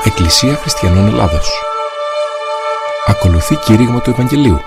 Εκκλησία Χριστιανών Ελλάδος. Ακολουθεί κήρυγμα του Ευαγγελίου.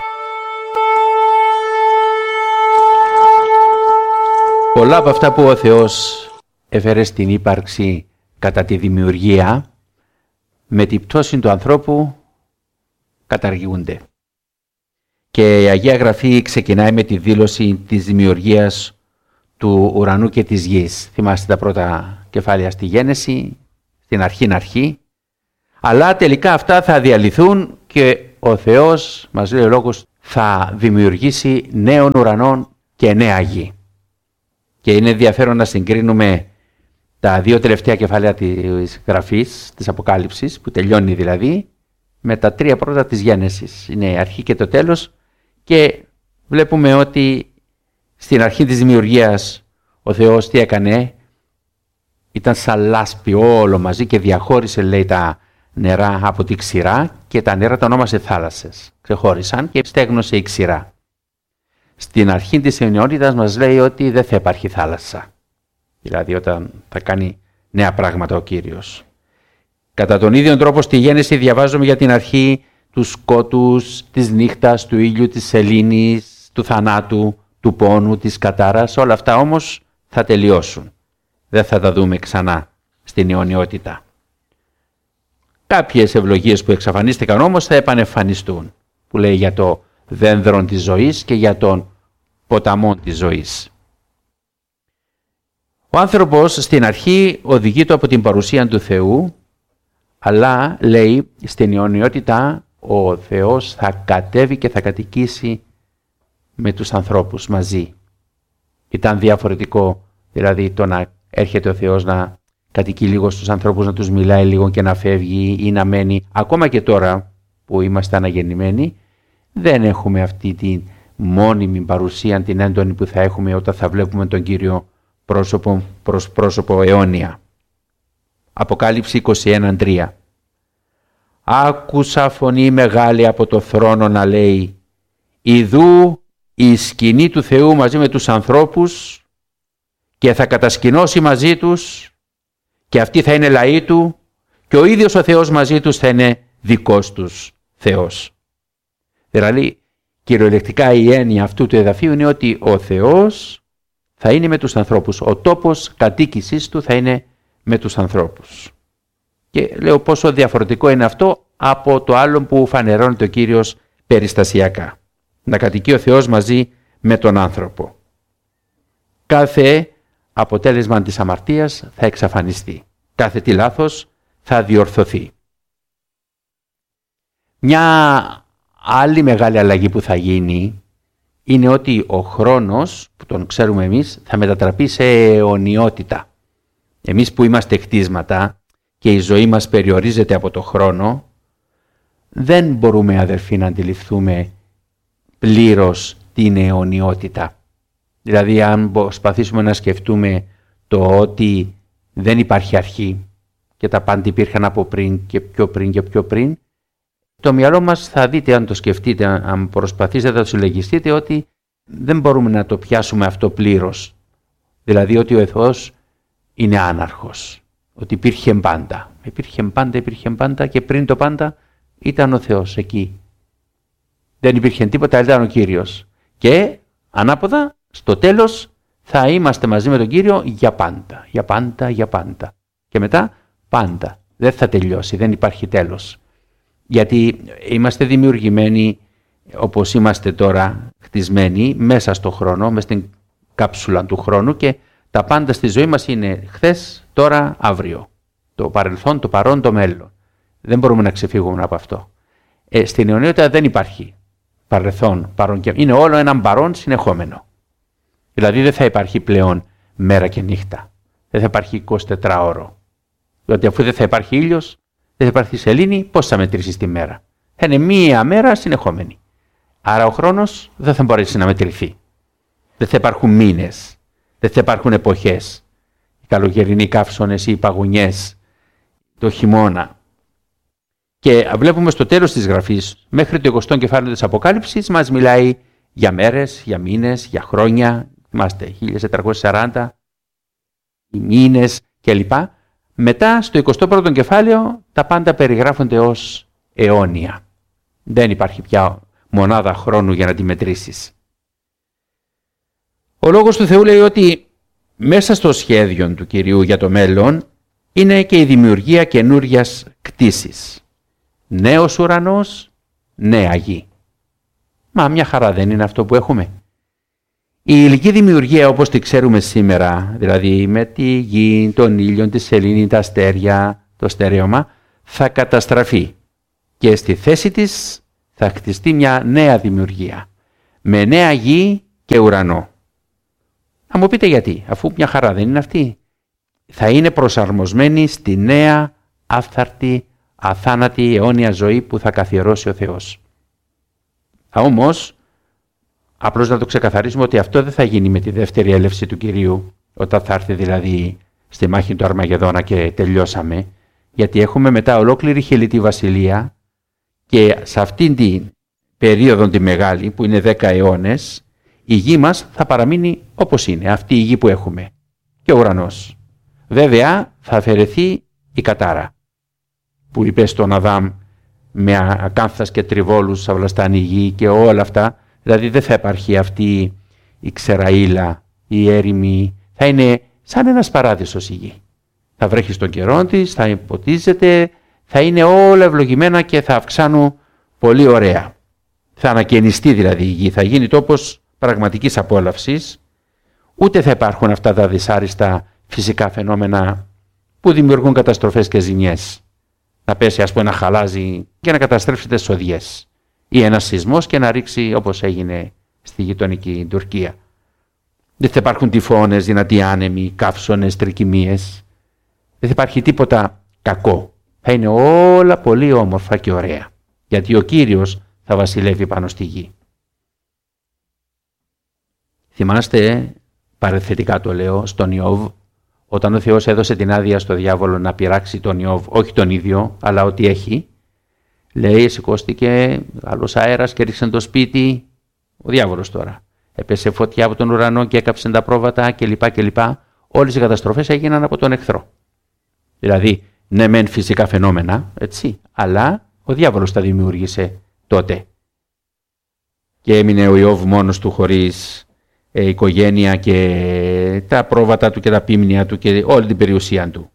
Πολλά από αυτά που ο Θεός έφερε στην ύπαρξη κατά τη δημιουργία, με την πτώση του ανθρώπου καταργούνται. Και η Αγία Γραφή ξεκινάει με τη δήλωση της δημιουργίας του ουρανού και της γης. Θυμάστε τα πρώτα κεφάλαια στη Γένεση, στην αρχή, αλλά τελικά αυτά θα διαλυθούν και ο Θεός, μας λέει ο λόγος, θα δημιουργήσει νέων ουρανών και νέα γη. Και είναι ενδιαφέρον να συγκρίνουμε τα δύο τελευταία κεφάλαια της Γραφής, της Αποκάλυψης, που τελειώνει δηλαδή, με τα τρία πρώτα της Γένεσης. Είναι η αρχή και το τέλος και βλέπουμε ότι στην αρχή της δημιουργίας ο Θεός τι έκανε? Ήταν σαν λάσπη όλο μαζί και διαχώρισε, λέει, τα νερά από τη ξηρά και τα νερά τα ονόμασε θάλασσες. Ξεχώρισαν και στέγνωσε η ξηρά. Στην αρχή της αιωνιότητας μας λέει ότι δεν θα υπάρχει θάλασσα. Δηλαδή όταν θα κάνει νέα πράγματα ο Κύριος. Κατά τον ίδιο τρόπο στη Γέννηση διαβάζουμε για την αρχή του σκότους, της νύχτας, του ήλιου, της σελήνης, του θανάτου, του πόνου, της κατάρας. Όλα αυτά όμως θα τελειώσουν. Δεν θα τα δούμε ξανά στην αιωνιότητα. Κάποιες ευλογίες που εξαφανίστηκαν όμως θα επανεμφανιστούν. Που λέει για το δένδρον της ζωής και για τον ποταμό της ζωής. Ο άνθρωπος στην αρχή οδηγείται από την παρουσία του Θεού, αλλά λέει στην αιωνιότητα ο Θεός θα κατέβει και θα κατοικήσει με τους ανθρώπους μαζί. Ήταν διαφορετικό δηλαδή το να έρχεται ο Θεός να κατοικεί λίγο στους ανθρώπους, να τους μιλάει λίγο και να φεύγει ή να μένει. Ακόμα και τώρα που είμαστε αναγεννημένοι δεν έχουμε αυτή την μόνιμη παρουσία, την έντονη που θα έχουμε όταν θα βλέπουμε τον Κύριο πρόσωπο προς πρόσωπο αιώνια. Αποκάλυψη 21:3. Άκουσα φωνή μεγάλη από το θρόνο να λέει: «Ιδού η σκηνή του Θεού μαζί με τους ανθρώπους και θα κατασκηνώσει μαζί τους και αυτοί θα είναι λαοί του και ο ίδιος ο Θεός μαζί τους θα είναι δικός τους Θεός». Δηλαδή, κυριολεκτικά η έννοια αυτού του εδαφίου είναι ότι ο Θεός θα είναι με τους ανθρώπους. Ο τόπος κατοίκησής του θα είναι με τους ανθρώπους. Και λέω πόσο διαφορετικό είναι αυτό από το άλλο που φανερώνεται ο Κύριος περιστασιακά. Να κατοικεί ο Θεός μαζί με τον άνθρωπο. Κάθε αποτέλεσμα της αμαρτίας θα εξαφανιστεί. Κάθε τι λάθος θα διορθωθεί. Μια άλλη μεγάλη αλλαγή που θα γίνει είναι ότι ο χρόνος που τον ξέρουμε εμείς θα μετατραπεί σε αιωνιότητα. Εμείς που είμαστε κτίσματα και η ζωή μας περιορίζεται από το χρόνο, δεν μπορούμε, αδερφοί, να αντιληφθούμε πλήρως την αιωνιότητα. Δηλαδή αν προσπαθήσουμε να σκεφτούμε το ότι δεν υπάρχει αρχή και τα πάντα υπήρχαν από πριν και πιο πριν και πιο πριν, το μυαλό μας θα δείτε, αν το σκεφτείτε, αν προσπαθήσετε να το συλλογιστείτε, ότι δεν μπορούμε να το πιάσουμε αυτό πλήρως. Δηλαδή ότι ο Θεός είναι άναρχος, ότι υπήρχε πάντα. Υπήρχε πάντα και πριν το πάντα ήταν ο Θεός εκεί. Δεν υπήρχε τίποτα, ήταν ο Κύριος. Και ανάποδα, στο τέλος θα είμαστε μαζί με τον Κύριο για πάντα. Και μετά πάντα. Δεν θα τελειώσει, δεν υπάρχει τέλος. Γιατί είμαστε δημιουργημένοι όπως είμαστε τώρα, χτισμένοι μέσα στο χρόνο, μέσα στην κάψουλα του χρόνου και τα πάντα στη ζωή μας είναι χθες, τώρα, αύριο. Το παρελθόν, το παρόν, το μέλλον. Δεν μπορούμε να ξεφύγουμε από αυτό. Στην αιωνιότητα δεν υπάρχει παρελθόν, παρόν και είναι όλο έναν παρόν συνεχόμενο. Δηλαδή δεν θα υπάρχει πλέον μέρα και νύχτα. Δεν θα υπάρχει 24ωρο. Διότι αφού δεν θα υπάρχει ήλιος, δεν θα υπάρχει σελήνη, πώς θα μετρήσεις τη μέρα? Θα είναι μία μέρα συνεχόμενη. Άρα ο χρόνος δεν θα μπορέσει να μετρηθεί. Δεν θα υπάρχουν μήνες, δεν θα υπάρχουν εποχές. Οι καλοκαιρινοί καύσονες ή οι παγωνιές, το χειμώνα. Και βλέπουμε στο τέλος της Γραφής, μέχρι το 20ο κεφάλαιο της Αποκάλυψης, μας μιλάει για μέρες, για μήνες, για χρόνια. Θυμάστε, 1440, οι μήνες κλπ. Μετά στο 21ο κεφάλαιο τα πάντα περιγράφονται ως αιώνια. Δεν υπάρχει πια μονάδα χρόνου για να τη μετρήσεις. Ο Λόγος του Θεού λέει ότι μέσα στο σχέδιο του Κυρίου για το μέλλον είναι και η δημιουργία καινούριας κτήσης. Νέος ουρανός, νέα γη. Μα μια χαρά δεν είναι αυτό που έχουμε? Η υλική δημιουργία όπως τη ξέρουμε σήμερα, δηλαδή με τη γη, τον ήλιο, τη σελήνη, τα αστέρια, το στερέωμα, θα καταστραφεί και στη θέση της θα χτιστεί μια νέα δημιουργία με νέα γη και ουρανό. Θα μου πείτε γιατί, αφού μια χαρά δεν είναι αυτή? Θα είναι προσαρμοσμένη στη νέα, άφθαρτη, αθάνατη, αιώνια ζωή που θα καθιερώσει ο Θεός. Όμως, απλώς να το ξεκαθαρίσουμε ότι αυτό δεν θα γίνει με τη δεύτερη έλευση του Κυρίου, όταν θα έρθει δηλαδή στη μάχη του Αρμαγεδόνα και τελειώσαμε, γιατί έχουμε μετά ολόκληρη χελιτή βασιλεία και σε αυτήν την περίοδο τη μεγάλη που είναι 10 αιώνες, η γη μας θα παραμείνει όπως είναι, αυτή η γη που έχουμε και ο ουρανός. Βέβαια θα αφαιρεθεί η κατάρα που είπε στον Αδάμ με ακάνθας και τριβόλους θα βλαστάνει η γη και όλα αυτά. Δηλαδή δεν θα υπάρχει αυτή η ξεραΐλα, η έρημη, θα είναι σαν ένας παράδεισος η γη. Θα βρέχει στον καιρό της, θα ποτίζεται, θα είναι όλα ευλογημένα και θα αυξάνουν πολύ ωραία. Θα ανακαινιστεί δηλαδή η γη, θα γίνει τόπος πραγματικής απόλαυσης, ούτε θα υπάρχουν αυτά τα δυσάριστα φυσικά φαινόμενα που δημιουργούν καταστροφές και ζημιές. Να πέσει ας πούμε ένα χαλάζι και να καταστρέψει τις σοδιές ή ένας σεισμός και να ρίξει όπως έγινε στη γειτονική Τουρκία. Δεν θα υπάρχουν τυφώνες, δυνατοί άνεμοι, καύσονες, τρικυμίες. Δεν θα υπάρχει τίποτα κακό. Θα είναι όλα πολύ όμορφα και ωραία. Γιατί ο Κύριος θα βασιλεύει πάνω στη γη. Θυμάστε, παρεθετικά το λέω, στον Ιώβ, όταν ο Θεός έδωσε την άδεια στο διάβολο να πειράξει τον Ιώβ, όχι τον ίδιο, αλλά ό,τι έχει, λέει, σηκώστηκε άλλος αέρας και ρίξε το σπίτι, ο διάβολος τώρα. Έπεσε φωτιά από τον ουρανό και έκαψε τα πρόβατα κλπ. Όλες οι καταστροφές έγιναν από τον εχθρό. Δηλαδή, ναι μεν φυσικά φαινόμενα, έτσι, αλλά ο διάβολος τα δημιούργησε τότε. Και έμεινε ο Ιώβ μόνος του χωρίς οικογένεια και τα πρόβατα του και τα πίμνια του και όλη την περιουσία του.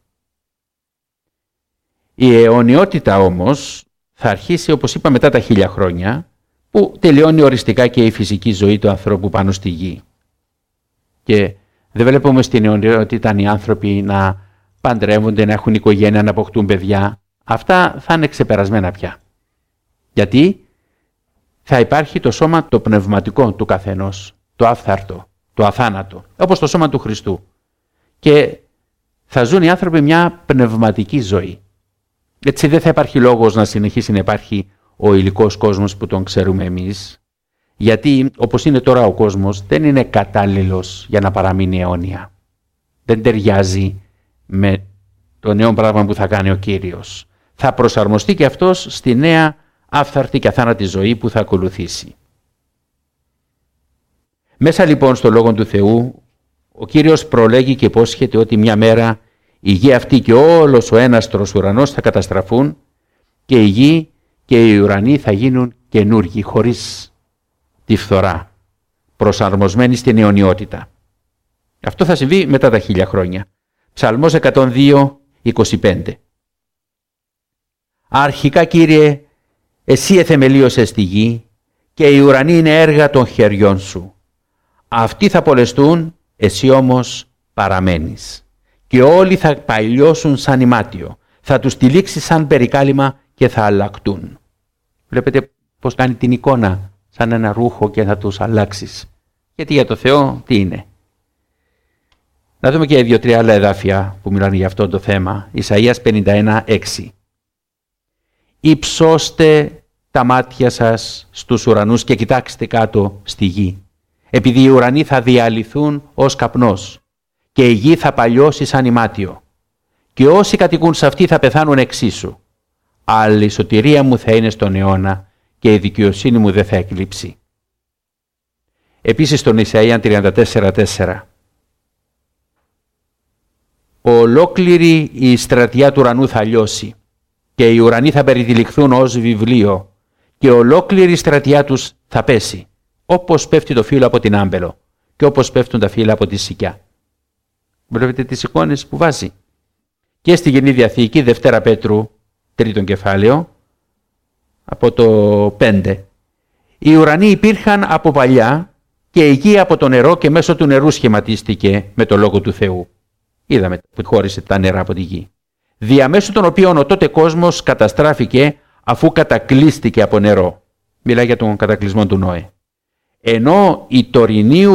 Η αιωνιότητα όμως θα αρχίσει όπως είπα μετά τα 1000 χρόνια που τελειώνει οριστικά και η φυσική ζωή του ανθρώπου πάνω στη γη. Και δεν βλέπουμε στην αιωνιότητα οι άνθρωποι να παντρεύονται, να έχουν οικογένεια, να αποκτούν παιδιά. Αυτά θα είναι ξεπερασμένα πια. Γιατί θα υπάρχει το σώμα το πνευματικό του καθενός, το άφθαρτο, το αθάνατο, όπως το σώμα του Χριστού. Και θα ζουν οι άνθρωποι μια πνευματική ζωή. Έτσι δεν θα υπάρχει λόγος να συνεχίσει να υπάρχει ο υλικός κόσμος που τον ξέρουμε εμείς, γιατί όπως είναι τώρα ο κόσμος δεν είναι κατάλληλος για να παραμείνει αιώνια. Δεν ταιριάζει με το νέο πράγμα που θα κάνει ο Κύριος. Θα προσαρμοστεί και αυτός στη νέα άφθαρτη και αθάνατη ζωή που θα ακολουθήσει. Μέσα λοιπόν στο Λόγο του Θεού, ο Κύριος προλέγει και υπόσχεται ότι μια μέρα η γη αυτή και όλος ο έναστρος ουρανός θα καταστραφούν και η γη και οι ουρανοί θα γίνουν καινούργοι χωρίς τη φθορά, προσαρμοσμένοι στην αιωνιότητα. Αυτό θα συμβεί μετά τα 1000 χρόνια. Ψαλμός 102:25. Αρχικά Κύριε, εσύ εθεμελίωσες τη γη και οι ουρανοί είναι έργα των χεριών σου. Αυτοί θα πολεστούν, εσύ όμως παραμένεις. Και όλοι θα παλιώσουν σαν ημάτιο. Θα τους τυλίξεις σαν περικάλυμα και θα αλλακτούν. Βλέπετε πώς κάνει την εικόνα σαν ένα ρούχο και θα τους αλλάξεις. Γιατί για το Θεό τι είναι. Να δούμε και 2-3 άλλα εδάφια που μιλάνε για αυτό το θέμα. Ισαΐας 51:6. Υψώστε τα μάτια σας στους ουρανούς και κοιτάξτε κάτω στη γη. Επειδή οι ουρανοί θα διαλυθούν ως καπνός και η γη θα παλιώσει σαν ημάτιο. Και όσοι κατοικούν σε αυτή θα πεθάνουν εξίσου. Αλλά η σωτηρία μου θα είναι στον αιώνα και η δικαιοσύνη μου δεν θα εκλείψει. Επίσης στον Ισαΐα 34:4. ολόκληρη η στρατιά του ουρανού θα λιώσει και οι ουρανοί θα περιτυλιχθούν ως βιβλίο και ολόκληρη η στρατιά τους θα πέσει, όπως πέφτει το φύλλο από την άμπελο και όπως πέφτουν τα φύλλα από τη σικιά. Βλέπετε τις εικόνες που βάζει. Και στη Καινή Διαθήκη, Δευτέρα Πέτρου, 3ο κεφάλαιο, από το 5. Οι ουρανοί υπήρχαν από παλιά και η γη από το νερό και μέσω του νερού σχηματίστηκε με το Λόγο του Θεού. Είδαμε που χώρισε τα νερά από τη γη. Διαμέσου των οποίων ο τότε κόσμος καταστράφηκε αφού κατακλείστηκε από νερό. Μιλάει για τον κατακλυσμό του Νόε. Ενώ οι τωρινοί